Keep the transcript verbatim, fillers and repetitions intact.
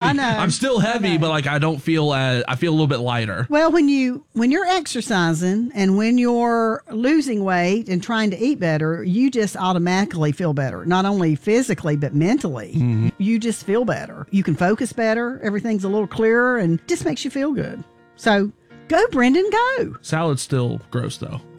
I know. I'm still heavy, but like I don't feel uh, I feel a little bit lighter. Well, when you when you're exercising and when you're losing weight and trying to eat better, you just automatically feel better. Not only physically but mentally. Mm-hmm. You just feel better. You can focus better. Everything's a little clearer and just makes you feel good. So go, Brendan, go. Salad's still gross though.